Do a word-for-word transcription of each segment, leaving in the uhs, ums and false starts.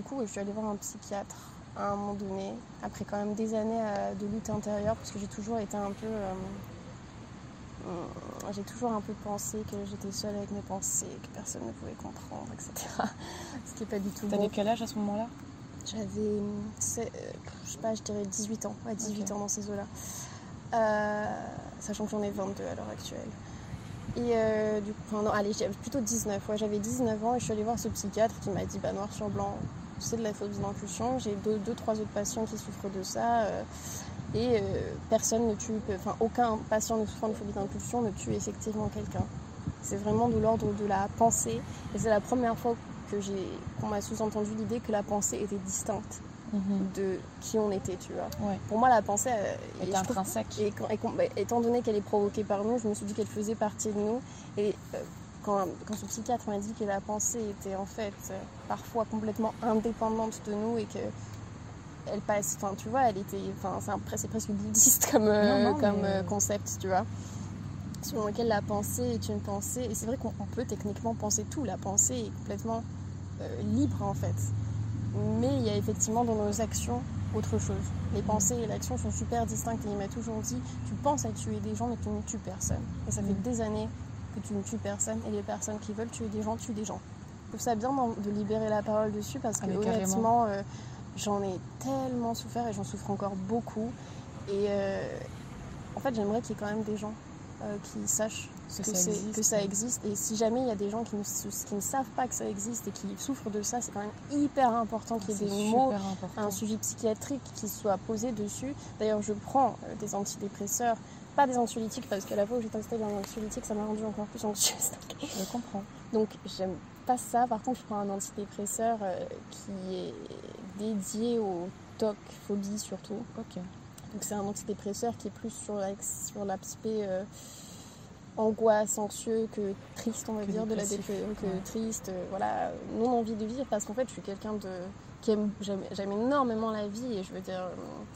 coup, je suis allée voir un psychiatre à un moment donné, après quand même des années euh, de lutte intérieure, parce que j'ai toujours été un peu... Euh, euh, j'ai toujours un peu pensé que j'étais seule avec mes pensées, que personne ne pouvait comprendre, et cetera. Ce qui n'est pas du tout bon. T'avais quel âge à ce moment-là? J'avais, euh, je sais pas, je dirais dix-huit ans, ouais, dix-huit okay. ans dans ces eaux-là. Euh, sachant que j'en ai vingt-deux à l'heure actuelle. Et euh, du coup, enfin non, allez, j'avais plutôt dix-neuf, ouais, j'avais dix-neuf ans et je suis allée voir ce psychiatre qui m'a dit, bah noir sur blanc, c'est de la phobie d'impulsion, j'ai deux, deux, trois autres patients qui souffrent de ça, euh, et euh, personne ne tue, enfin aucun patient ne souffrant de phobie d'impulsion ne tue effectivement quelqu'un. C'est vraiment de l'ordre de la pensée, et c'est la première fois que j'ai, qu'on m'a sous-entendu l'idée que la pensée était distincte mm-hmm. de qui on était, tu vois. Ouais. Pour moi, la pensée euh, est intrinsèque. Et, et, et, étant donné qu'elle est provoquée par nous, je me suis dit qu'elle faisait partie de nous. Et euh, quand, quand ce psychiatre m'a dit que la pensée était en fait euh, parfois complètement indépendante de nous et que elle passe, enfin tu vois, elle était, enfin c'est, un, c'est presque bouddhiste comme, euh, non, non, comme mais... concept, tu vois. Selon lequel la pensée est une pensée, et c'est vrai qu'on peut techniquement penser tout, la pensée est complètement euh, libre en fait. Mais il y a effectivement dans nos actions autre chose. Les pensées et l'action sont super distinctes et il m'a toujours dit tu penses à tuer des gens mais tu ne tues personne. Et ça fait mmh. des années que tu ne tues personne et les personnes qui veulent tuer des gens tuent des gens. Je trouve ça bien de libérer la parole dessus parce que ah, honnêtement euh, j'en ai tellement souffert et j'en souffre encore beaucoup. Et euh, en fait j'aimerais qu'il y ait quand même des gens euh, qui sachent que, que, ça existe, que ça existe. Et si jamais il y a des gens qui ne, qui ne savent pas que ça existe et qui souffrent de ça, c'est quand même hyper important qu'il y ait c'est des mots, important. Un suivi psychiatrique qui soit posé dessus. D'ailleurs, je prends euh, des antidépresseurs, pas des anxiolytiques, parce qu'à la fois où j'ai testé un anxiolytique, ça m'a rendu encore plus anxieuse. Je comprends. Donc, j'aime pas ça. Par contre, je prends un antidépresseur euh, qui est dédié au T O C, phobie surtout. Ok. Donc, c'est un antidépresseur qui est plus sur, la, sur l'aspect... Euh, angoisse, anxieux que triste, on va que dire, de la dépression, que ouais. triste, euh, voilà, non envie de vivre, parce qu'en fait, je suis quelqu'un de qui aime, j'aime, j'aime énormément la vie, et je veux dire, euh,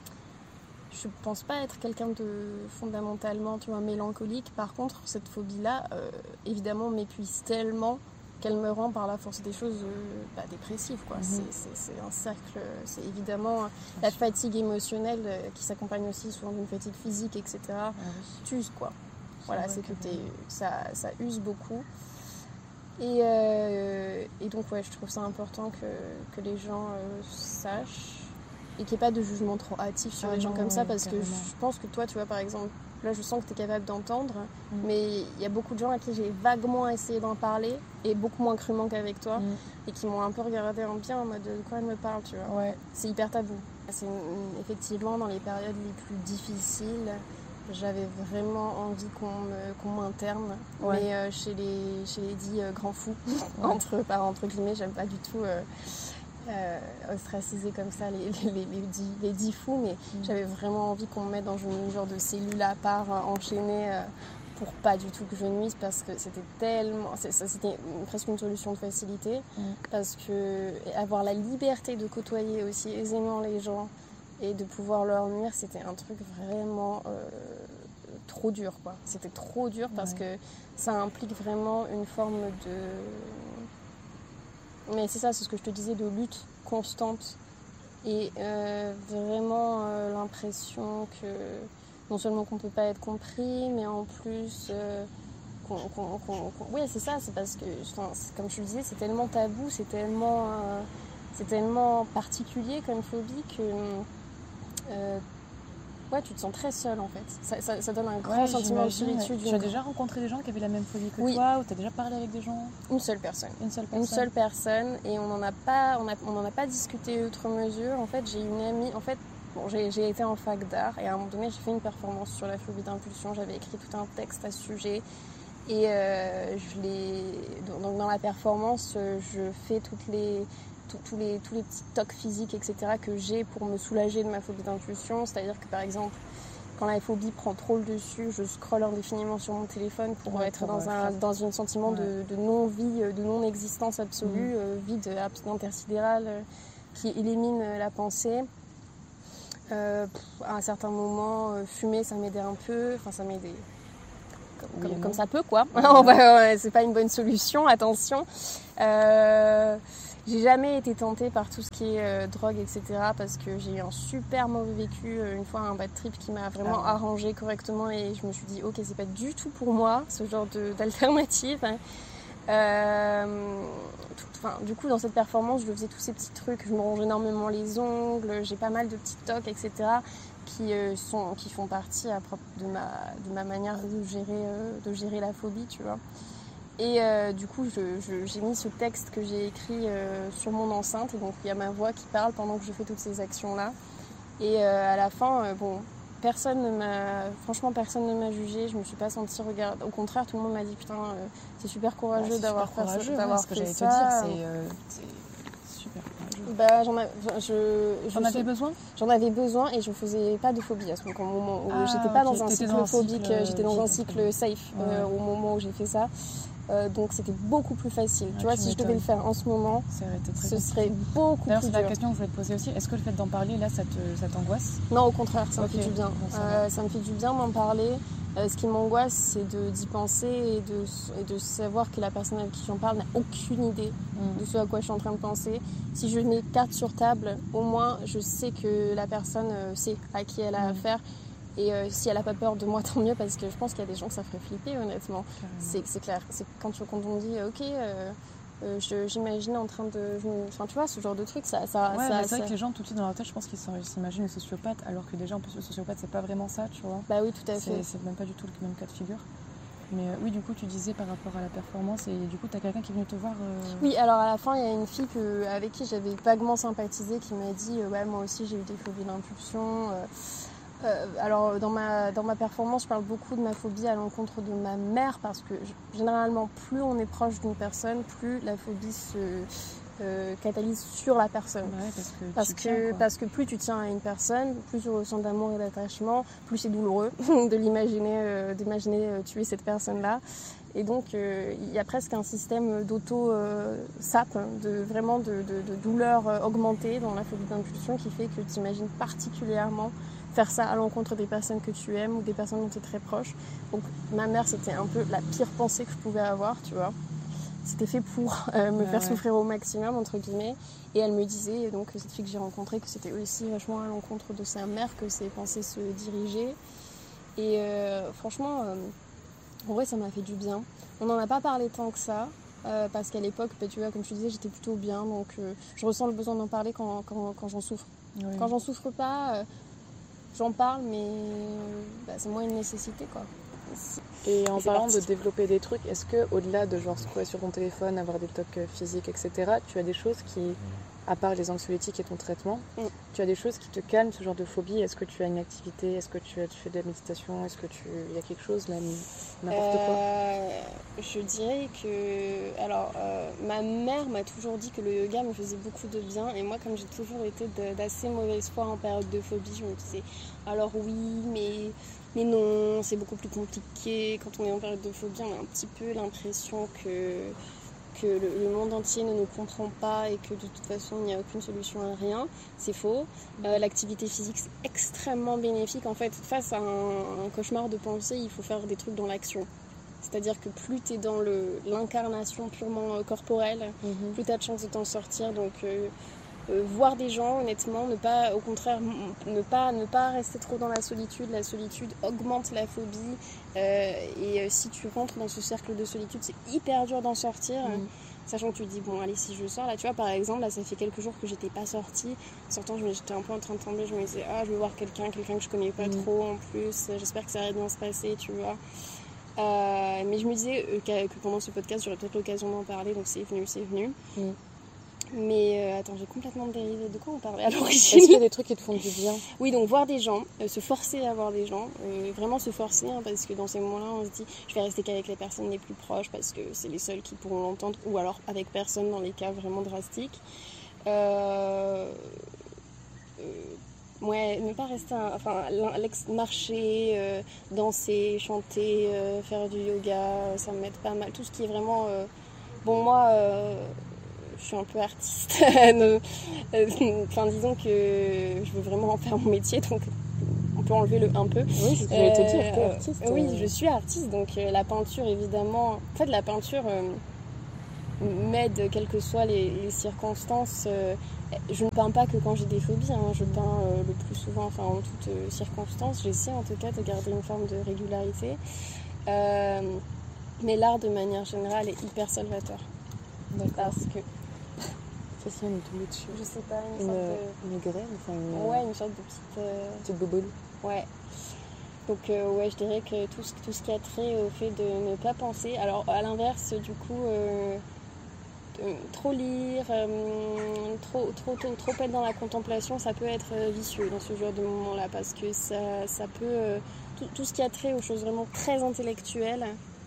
je pense pas être quelqu'un de fondamentalement, tu vois, mélancolique. Par contre, cette phobie-là, euh, évidemment, m'épuise tellement qu'elle me rend par la force des choses euh, bah, dépressive, quoi. Mm-hmm. C'est, c'est, c'est un cercle, c'est évidemment la fatigue émotionnelle euh, qui s'accompagne aussi souvent d'une fatigue physique, et cetera. Ah oui. T'use, quoi. Voilà, c'est que t'es, ça, ça use beaucoup. Et, euh, et donc, ouais, je trouve ça important que, que les gens euh, sachent et qu'il n'y ait pas de jugement trop hâtif sur ah les non, gens comme ça, parce carrément. Que je pense que toi, tu vois, par exemple, là, je sens que tu es capable d'entendre, mm. mais il y a beaucoup de gens à qui j'ai vaguement essayé d'en parler, et beaucoup moins crûment qu'avec toi, mm. et qui m'ont un peu regardé en bien en mode de quoi elle me parle, tu vois. Ouais. C'est hyper tabou. C'est une, effectivement dans les périodes les plus difficiles. J'avais vraiment envie qu'on, me, qu'on m'interne, ouais. mais euh, chez, les, chez les dits euh, grands fous, ouais. entre, par, entre guillemets, j'aime pas du tout euh, euh, ostraciser comme ça les, les, les, les, dix, les dix fous, mais mmh. j'avais vraiment envie qu'on me mette dans une genre de cellule à part, euh, enchaînée, euh, pour pas du tout que je nuise, parce que c'était tellement, c'est, ça, c'était presque une solution de facilité, mmh. parce que avoir la liberté de côtoyer aussi aisément les gens, et de pouvoir leur nuire, c'était un truc vraiment euh, trop dur, quoi. C'était trop dur parce ouais. que ça implique vraiment une forme de... Mais c'est ça, c'est ce que je te disais, de lutte constante. Et euh, vraiment euh, l'impression que non seulement qu'on ne peut pas être compris, mais en plus... Euh, qu'on, qu'on, qu'on, qu'on... Oui, c'est ça, c'est parce que, enfin, c'est, comme je te le disais, c'est tellement tabou, c'est tellement, euh, c'est tellement particulier comme phobie que... Euh, ouais, tu te sens très seule en fait. Ça, ça, ça donne un grand ouais, sentiment de solitude. Tu as déjà rencontré des gens qui avaient la même phobie que oui. toi, ou tu as déjà parlé avec des gens? Une seule personne. Une seule personne. Une seule personne, et on n'en a pas, on a, on en a pas discuté outre mesure. En fait, j'ai une amie. En fait, bon, j'ai, j'ai été en fac d'art, et à un moment donné, j'ai fait une performance sur la phobie d'impulsion. J'avais écrit tout un texte à ce sujet, et euh, je l'ai. Donc dans la performance, je fais toutes les Tous les, tous les petits tocs physiques, et cetera que j'ai pour me soulager de ma phobie d'impulsion. C'est-à-dire que par exemple, quand la phobie prend trop le dessus, je scrolle indéfiniment sur mon téléphone pour ouais, être pour dans, un, dans un sentiment ouais. de, de non-vie, de non-existence absolue, mmh. euh, vide intersidéral euh, qui élimine la pensée. Euh, à un certain moment, euh, fumer, ça m'aidait un peu. Enfin, ça m'aidait comme, oui, comme, comme ça peut, quoi. Ouais. C'est pas une bonne solution, attention. Euh, j'ai jamais été tentée par tout ce qui est euh, drogue, et cetera. Parce que j'ai eu un super mauvais vécu, euh, une fois un bad trip qui m'a vraiment ah ouais. arrangé correctement et je me suis dit ok, c'est pas du tout pour moi ce genre de, d'alternative. Hein. Euh, tout, enfin, du coup, dans cette performance, je faisais tous ces petits trucs, je me ronge énormément les ongles, j'ai pas mal de petits tocs, et cetera. Qui, euh, sont, qui font partie à propre de ma, de ma manière de gérer, euh, de gérer la phobie, tu vois. Et euh, du coup, je, je, j'ai mis ce texte que j'ai écrit euh, sur mon enceinte. Et donc, il y a ma voix qui parle pendant que je fais toutes ces actions-là. Et euh, à la fin, euh, bon, personne ne m'a... Franchement, personne ne m'a jugée. Je me suis pas sentie regardée. Au contraire, tout le monde m'a dit, putain, euh, c'est super courageux bah, c'est d'avoir, super courageux, fait, d'avoir ouais, fait ce que ça. J'allais te dire, c'est, euh, c'est super courageux. Bah, j'en, a, je, je j'en avais besoin J'en avais besoin et je faisais pas de phobie à ce moment où ah, j'étais pas okay. dans un T'étais cycle dans un phobique, cycle, j'étais dans un cycle safe ouais. euh, au moment où j'ai fait ça. Euh, donc c'était beaucoup plus facile. Ouais, tu vois, tu si m'étonnes. Je devais le faire en ce moment, ça aurait été très ce compliqué. serait beaucoup D'ailleurs, plus dur. D'ailleurs, c'est la question que je voulais te poser aussi. Est-ce que le fait d'en parler, là, ça, te, ça t'angoisse ? Non, au contraire, ça okay. me fait du bien. Bon, ça, euh, ça me fait du bien d'en parler. Euh, ce qui m'angoisse, c'est de, d'y penser et de, et de savoir que la personne avec qui j'en parle n'a aucune idée mm. de ce à quoi je suis en train de penser. Si je mets carte sur table, au moins, je sais que la personne euh, sait à qui elle a mm. affaire. Et euh, si elle n'a pas peur de moi, tant mieux, parce que je pense qu'il y a des gens que ça ferait flipper, honnêtement. C'est, c'est clair. C'est quand, tu, quand on dit, ok, euh, euh, je, j'imagine en train de... Enfin, tu vois, ce genre de truc, ça... ça, ouais, ça c'est ça... vrai que les gens, tout de suite, dans leur tête, je pense qu'ils s'imaginent le sociopathe, alors que déjà, en plus, le sociopathe, c'est pas vraiment ça, tu vois. Bah oui, tout à fait. C'est, c'est même pas du tout le même cas de figure. Mais euh, oui, du coup, tu disais par rapport à la performance, et du coup, t'as quelqu'un qui est venu te voir euh... Oui, alors à la fin, il y a une fille que, avec qui j'avais vaguement sympathisé qui m'a dit euh, ouais, moi aussi, j'ai eu des phobies d'impulsion. Euh, Euh, alors dans ma, dans ma performance, je parle beaucoup de ma phobie à l'encontre de ma mère parce que généralement plus on est proche d'une personne, plus la phobie se euh, catalyse sur la personne. Ouais, parce que, parce, tu que, tiens, parce que plus tu tiens à une personne, plus tu ressens d'amour et d'attachement, plus c'est douloureux de l'imaginer, euh, d'imaginer euh, tuer cette personne-là. Et donc euh, il y a presque un système d'auto-sap, euh, de, vraiment de, de, de douleur euh, augmentée dans la phobie d'impulsion qui fait que tu imagines particulièrement faire ça à l'encontre des personnes que tu aimes ou des personnes dont tu es très proche. Donc ma mère, c'était un peu la pire pensée que je pouvais avoir, tu vois. C'était fait pour euh, me ah faire ouais. souffrir au maximum, entre guillemets. Et elle me disait, donc cette fille que j'ai rencontrée, que c'était aussi vachement à l'encontre de sa mère que ses pensées se dirigeaient. Et euh, franchement, euh, en vrai, ça m'a fait du bien. On n'en a pas parlé tant que ça. Euh, parce qu'à l'époque, bah, tu vois, comme tu disais, j'étais plutôt bien. Donc euh, je ressens le besoin d'en parler quand, quand, quand j'en souffre. Oui. Quand j'en souffre pas... Euh, J'en parle, mais bah, c'est moins une nécessité, quoi. Et en parlant parti. de développer des trucs, est-ce que au-delà de genre scroller sur ton téléphone, avoir des tocs physiques, et cetera, tu as des choses qui, à part les anxiolytiques et ton traitement, mm. tu as des choses qui te calment ce genre de phobie? Est-ce que tu as une activité? Est-ce que tu, as, tu fais de la méditation? Est-ce que tu, il y a quelque chose, même n'importe euh, quoi? Je dirais que, alors, euh, ma mère m'a toujours dit que le yoga me faisait beaucoup de bien, et moi, comme j'ai toujours été de, d'assez mauvaise foi en période de phobie, je me disais, alors oui, mais Mais non, c'est beaucoup plus compliqué. Quand on est en période de phobie, on a un petit peu l'impression que, que le, le monde entier ne nous comprend pas et que de toute façon, il n'y a aucune solution à rien. C'est faux. Euh, l'activité physique, c'est extrêmement bénéfique. En fait, face à un, un cauchemar de pensée, il faut faire des trucs dans l'action. C'est-à-dire que plus tu es dans le, l'incarnation purement euh, corporelle, mm-hmm. plus tu as de chances de t'en sortir. Donc... Euh, Euh, voir des gens, honnêtement, ne pas, au contraire, ne pas, ne pas rester trop dans la solitude. La solitude augmente la phobie euh, et euh, si tu rentres dans ce cercle de solitude, c'est hyper dur d'en sortir. Mmh. Sachant que tu te dis, bon, allez, si je sors, là, tu vois, par exemple, là, ça fait quelques jours que j'étais pas sortie. En sortant, j'étais un peu en train de trembler, je me disais, ah, je vais voir quelqu'un, quelqu'un que je connais pas mmh. trop en plus, j'espère que ça va bien se passer, tu vois. Euh, mais je me disais euh, que pendant ce podcast, j'aurais peut-être l'occasion d'en parler, donc c'est venu, c'est venu. Mmh. Mais euh, attends, j'ai complètement dérivé. De quoi on parlait à l'origine? Est-ce qu'il y a des trucs qui te font du bien? Oui, donc voir des gens, euh, se forcer à voir des gens, euh, vraiment se forcer, hein, parce que dans ces moments-là, on se dit, je vais rester qu'avec les personnes les plus proches, parce que c'est les seuls qui pourront l'entendre, ou alors avec personne dans les cas vraiment drastiques. Euh, euh, ouais, ne pas rester, un, enfin, marcher, euh, danser, chanter, euh, faire du yoga, ça m'aide pas mal. Tout ce qui est vraiment, euh, bon, moi. Euh, je suis un peu artiste, enfin disons que je veux vraiment en faire mon métier, donc on peut enlever le un peu. Oui, c'est ce que j'allais te dire, t'es artiste. Euh, oui, je suis artiste, donc euh, la peinture évidemment, en fait la peinture, euh, m'aide, quelles que soient les, les circonstances. Euh, je ne peins pas que quand j'ai des phobies, hein, je peins euh, le plus souvent, enfin en toutes euh, circonstances. J'essaie en tout cas de garder une forme de régularité. Euh, mais l'art de manière générale est hyper salvateur. D'accord. Parce que, Qu'est-ce qu'il y a une tombée dessus? je sais pas, une, Une, sorte de... une graine, enfin une, Ouais, une sorte de petite... euh, petite bobolou. Ouais. Donc euh, ouais, je dirais que tout ce, tout ce qui a trait au fait de ne pas penser. Alors à l'inverse, du coup, euh, euh, trop lire, euh, trop, trop, trop, trop être dans la contemplation, ça peut être euh, vicieux dans ce genre de moment-là, parce que ça, ça peut... euh, tout, tout ce qui a trait aux choses vraiment très intellectuelles,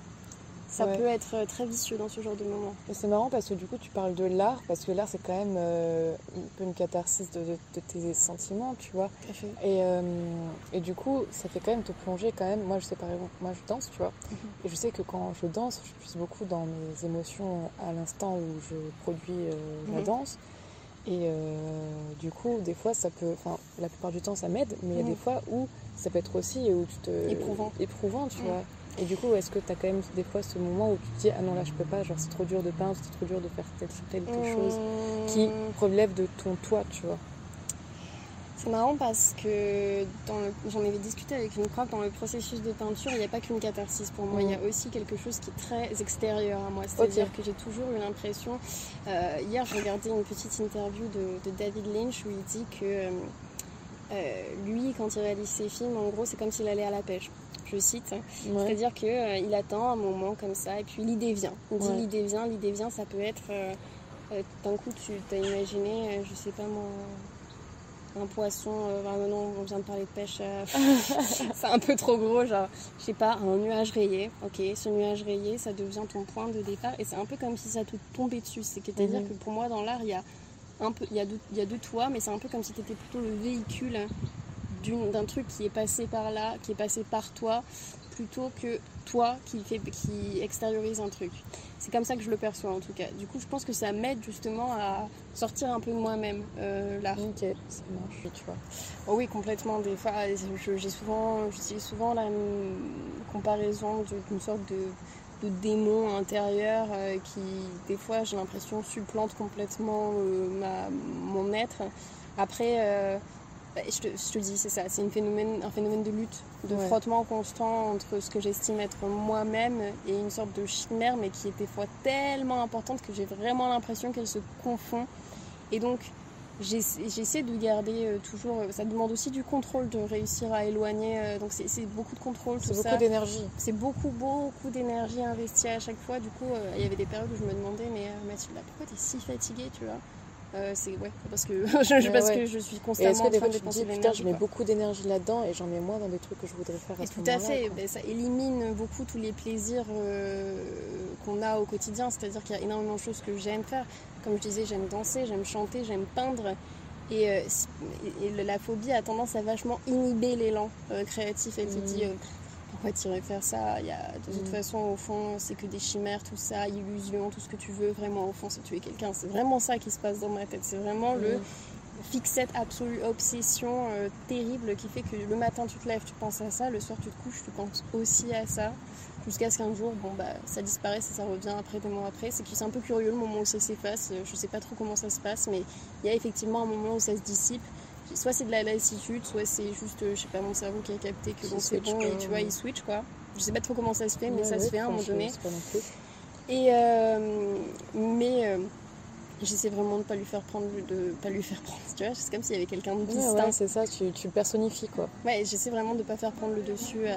ça Ouais. peut être très vicieux dans ce genre de moment. Et c'est marrant parce que du coup tu parles de l'art, parce que l'art c'est quand même euh, un peu une catharsis de, de, de tes sentiments, tu vois. Tout à fait. Et, euh, et du coup ça fait quand même te plonger quand même. Moi je sais par exemple, moi je danse, tu vois. Mm-hmm. Et je sais que quand je danse, je puise beaucoup dans mes émotions à l'instant où je produis euh, la Mhm. danse. Et euh, du coup des fois ça peut, enfin la plupart du temps ça m'aide, mais il y a Mhm. des fois où ça peut être aussi où tu te... Éprouvant. Éprouvant, tu Mhm. vois. Et du coup, est-ce que tu as quand même des fois ce moment où tu te dis ah non là je peux pas, genre c'est trop dur de peindre, c'est trop dur de faire telle telle telle chose qui relève de ton toi, tu vois. C'est marrant parce que dans le... j'en avais discuté avec une prof, dans le processus de peinture, il n'y a pas qu'une catharsis pour moi, Mm. il y a aussi quelque chose qui est très extérieur à moi. C'est-à-dire Ok. que j'ai toujours eu l'impression... Euh, hier, je regardais une petite interview de, de David Lynch où il dit que euh, euh, lui, quand il réalise ses films, en gros, c'est comme s'il allait à la pêche. Je cite. Ouais. C'est-à-dire qu'il euh, attend un moment comme ça et puis l'idée vient. Il dit Ouais. l'idée vient, l'idée vient, ça peut être... Euh, euh, d'un coup, tu t'as imaginé, euh, je sais pas moi... un poisson, euh, enfin, non, on vient de parler de pêche, euh, c'est un peu trop gros, genre, je sais pas, un nuage rayé, ok, ce nuage rayé, ça devient ton point de départ, et c'est un peu comme si ça te tombait dessus, c'est-à-dire Mhm. que pour moi, dans l'art, il y a un peu, il y a de, il y a de toi, mais c'est un peu comme si tu étais plutôt le véhicule d'une, d'un truc qui est passé par là, qui est passé par toi, plutôt que toi qui, fait, qui extériorise un truc. C'est comme ça que je le perçois en tout cas. Du coup, je pense que ça m'aide justement à sortir un peu de moi-même, euh, l'art. Ok, ça marche, tu vois. Oh oui, complètement. Des fois, je, j'ai souvent, j'utilise souvent la hum, comparaison d'une sorte de, de démon intérieur euh, qui, des fois, j'ai l'impression, supplante complètement euh, ma, mon être. Après, euh, bah, je, te, je te dis, c'est ça, c'est une phénomène, un phénomène de lutte, de Ouais. frottement constant entre ce que j'estime être moi-même et une sorte de chimère, mais qui est des fois tellement importante que j'ai vraiment l'impression qu'elle se confond. Et donc, J'essaie, j'essaie de garder euh, toujours... Euh, ça demande aussi du contrôle de réussir à éloigner. Euh, donc c'est, c'est beaucoup de contrôle, tout C'est beaucoup ça. d'énergie. C'est beaucoup, beaucoup d'énergie investie à chaque fois. Du coup, euh, il y avait des périodes où je me demandais, mais euh, Mathilda, pourquoi t'es si fatiguée, tu vois euh, c'est ouais, parce que je, Ouais, parce ouais. que je suis Et constamment est-ce que en des train fois de tu te dépenser dis de putain l'énergie. je mets quoi. beaucoup d'énergie là-dedans et j'en mets moins dans des trucs que je voudrais faire à Et ce tout à moment-là, fait, quoi. ben, ça élimine beaucoup tous les plaisirs euh, qu'on a au quotidien. C'est-à-dire qu'il y a énormément de choses que j'aime faire. Comme je disais, j'aime danser, j'aime chanter, j'aime peindre. Et, euh, et la phobie a tendance à vachement inhiber l'élan euh, créatif. Elle te Mmh. dit euh, pourquoi tu irais faire ça? Il y a, de toute Mmh. façon, au fond, c'est que des chimères, tout ça, illusions, tout ce que tu veux. Vraiment, au fond, c'est tuer quelqu'un. C'est vraiment ça qui se passe dans ma tête. C'est vraiment Mmh. le fixette absolue, obsession euh, terrible qui fait que le matin tu te lèves, tu penses à ça, le soir tu te couches, tu penses aussi à ça, jusqu'à ce qu'un jour, bon bah ça disparaisse et ça revient après, des mois après. C'est que c'est un peu curieux le moment où ça s'efface, je sais pas trop comment ça se passe, mais il y a effectivement un moment où ça se dissipe. Soit c'est de la lassitude, soit c'est juste, je sais pas, mon cerveau qui a capté que bon c'est bon, et tu vois, il switch quoi. Je sais pas trop comment ça se fait, mais Ouais, ça ouais, se fait à un moment enfin, donné. je sais pas non plus. Et euh, mais euh, j'essaie vraiment de pas lui faire prendre, de pas lui faire prendre, tu vois, c'est comme s'il y avait quelqu'un de Ouais, distinct. ouais, c'est ça, tu, tu le personnifies quoi. Ouais, j'essaie vraiment de pas faire prendre le dessus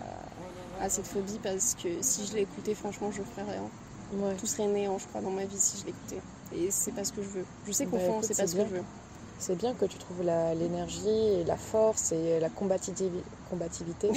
à, à cette phobie parce que si je l'écoutais, franchement, je ferais rien. Ouais. Tout serait néant, je crois, dans ma vie si je l'écoutais. Et c'est pas ce que je veux. Je sais qu'au Bah, fond, écoute, c'est pas c'est ce bien. que je veux. C'est bien que tu trouves la- l'énergie et la force et la combativi- combativité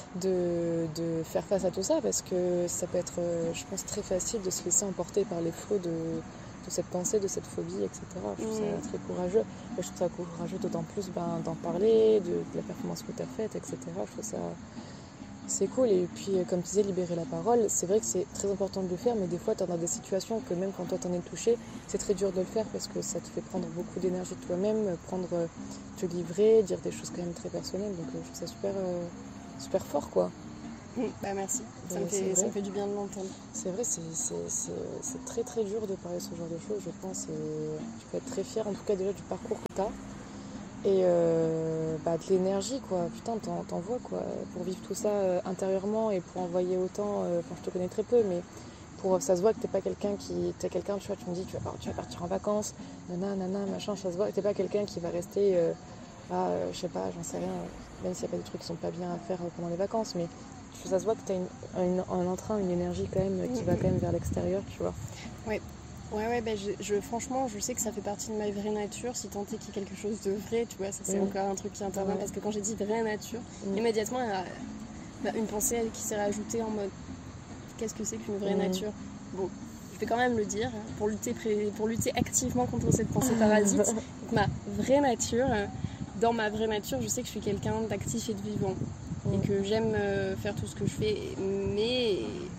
de, de faire face à tout ça parce que ça peut être, euh, je pense, très facile de se laisser emporter par les flots de, de cette pensée, de cette phobie, et cetera. Je trouve Mm. ça très courageux. Et je trouve ça courageux d'autant plus ben, d'en parler, de, de la performance que tu as faite, et cetera. Je trouve ça... C'est cool, et puis comme tu disais, libérer la parole, c'est vrai que c'est très important de le faire, mais des fois tu en as des situations que même quand toi t'en es touché, c'est très dur de le faire parce que ça te fait prendre beaucoup d'énergie de toi-même, prendre, te livrer, dire des choses quand même très personnelles, donc euh, je trouve ça super, euh, super fort quoi. Mmh, bah merci, ça me, fait, ça me fait du bien de l'entendre. C'est vrai, c'est, c'est, c'est, c'est très très dur de parler ce genre de choses, je pense. Et tu peux être très fière, en tout cas déjà du parcours que tu as. Et euh, bah, de l'énergie, quoi. Putain, t'en, t'en vois, quoi. Pour vivre tout ça euh, intérieurement et pour envoyer autant, euh, enfin, je te connais très peu, mais pour, ça se voit que t'es pas quelqu'un qui... T'es quelqu'un, tu vois, tu me dis, tu vas, tu vas partir en vacances, nana, nana, machin, ça se voit que t'es pas quelqu'un qui va rester, euh, ah, euh, je sais pas, j'en sais rien, même s'il y a pas des trucs qui sont pas bien à faire pendant les vacances, mais ça se voit que t'as une, une, un entrain, une énergie quand même qui va quand même vers l'extérieur, tu vois. Ouais. Ouais, ouais, bah je, je, franchement, je sais que ça fait partie de ma vraie nature. Si tant est qu'il y ait quelque chose de vrai, tu vois, ça c'est mmh. encore un truc qui intervient. Ouais. Parce que quand j'ai dit vraie nature, mmh. immédiatement, il y a bah, une pensée qui s'est rajoutée en mode qu'est-ce que c'est qu'une vraie mmh. nature? Bon, je vais quand même le dire, pour lutter, pour lutter activement contre cette pensée parasite. Donc, ma vraie nature, dans ma vraie nature, je sais que je suis quelqu'un d'actif et de vivant. Mmh. Et que j'aime faire tout ce que je fais, mais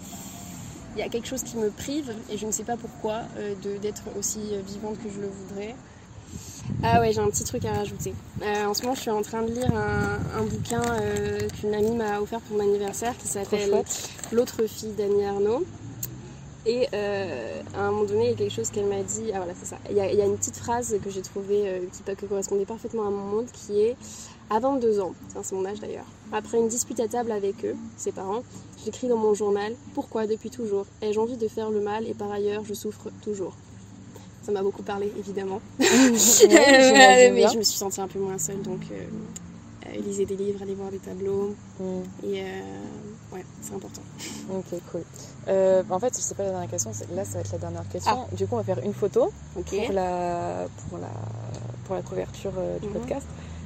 il y a quelque chose qui me prive, et je ne sais pas pourquoi, euh, de, d'être aussi vivante que je le voudrais. Ah ouais, j'ai un petit truc à rajouter. Euh, en ce moment, je suis en train de lire un, un bouquin euh, qu'une amie m'a offert pour mon anniversaire, qui s'appelle L'autre fille d'Annie Ernaux. Et euh, à un moment donné, il y a quelque chose qu'elle m'a dit. Ah voilà, c'est ça. Il y a, il y a une petite phrase que j'ai trouvée euh, qui, qui correspondait parfaitement à mon monde, qui est à vingt-deux ans, c'est mon âge d'ailleurs, après une dispute à table avec eux, ses parents, j'écris dans mon journal « Pourquoi depuis toujours ai-je envie de faire le mal et par ailleurs je souffre toujours ?» Ça m'a beaucoup parlé, évidemment. Ouais, mais je me suis sentie un peu moins seule, donc euh, euh, lisez des livres, allez voir des tableaux. Mm. Et euh, ouais, c'est important. Ok, cool. Euh, en fait, c'est pas la dernière question, là ça va être la dernière question. Ah. Du coup, on va faire une photo okay. pour, la, pour, la, pour la couverture euh, du mm-hmm. podcast.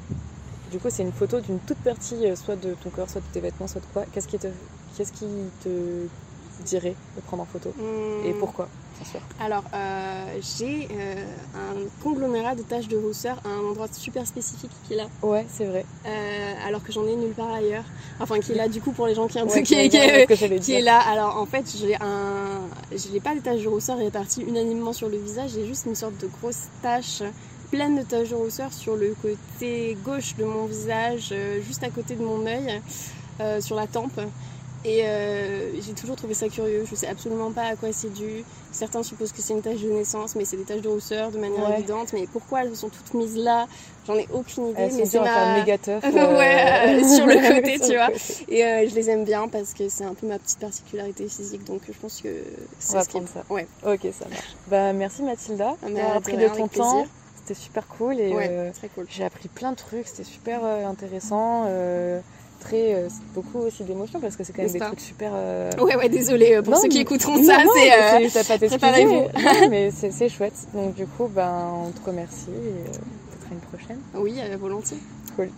Du coup, c'est une photo d'une toute partie, euh, soit de ton corps, soit de tes vêtements, soit de quoi. Qu'est-ce qui te, qu'est-ce qui te dirait de prendre en photo mmh. Et pourquoi, bien sûr. Alors, euh, j'ai euh, un conglomérat de taches de rousseur à un endroit super spécifique qui est là. Ouais, c'est vrai. Euh, alors que j'en ai nulle part ailleurs. Enfin, qui est là du coup pour les gens qui, ouais, qui, qui, qui, qui est là. Alors, en fait, j'ai un, je n'ai pas des taches de rousseur réparties unanimement sur le visage. J'ai juste une sorte de grosse tache pleine de taches de rousseur sur le côté gauche de mon visage, euh, juste à côté de mon œil, euh, sur la tempe. Et euh, j'ai toujours trouvé ça curieux. Je sais absolument pas à quoi c'est dû. Certains supposent que c'est une tache de naissance, mais c'est des taches de rousseur de manière ouais. évidente. Mais pourquoi elles sont toutes mises là? J'en ai aucune idée. Elles mais c'est ma méga teuf. Euh... ouais, euh, sur le côté, tu vois. Et euh, je les aime bien parce que c'est un peu ma petite particularité physique. Donc je pense que c'est on va ce prendre qui... ça. Ouais. Ok, ça marche. Bah merci Mathilda d'avoir pris de ton temps. C'était super cool et ouais, euh, très cool. J'ai appris plein de trucs. C'était super euh, intéressant. Euh... Très, euh, beaucoup aussi d'émotions parce que c'est quand même des trucs super. Euh... Ouais, ouais, désolé pour non, ceux qui écouteront non, ça. Non, c'est, euh, c'est pas t'excuser, mais, non, mais c'est, c'est chouette. Donc, du coup, ben, on te remercie et euh, peut-être à une prochaine. Oui, euh, volontiers. Cool.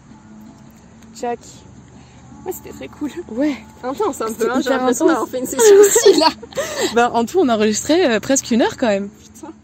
Jack. Ouais, c'était très cool. Ouais. Intense un peu, hein, j'ai l'impression d'avoir fait une session aussi là. Ben, en tout, on a enregistré euh, presque une heure quand même. Putain.